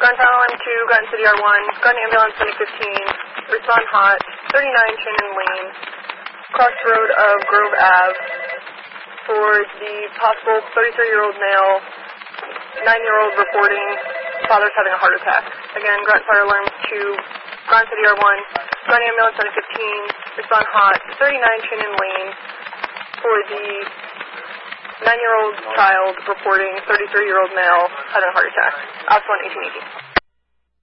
Garden Fire Alarm 2, Garden City R1, Garden Ambulance 2015, respond hot, 39 Shannon Lane, crossroad of Grove Ave, for the possible 33-year-old male, 9-year-old reporting father's having a heart attack. Again, Garden Fire Alarm 2, Garden City R1, Garden Ambulance 2015, respond hot, 39 Shannon Lane, for the 9-year-old child reporting 33-year-old male having a heart attack. Ops 1 1818.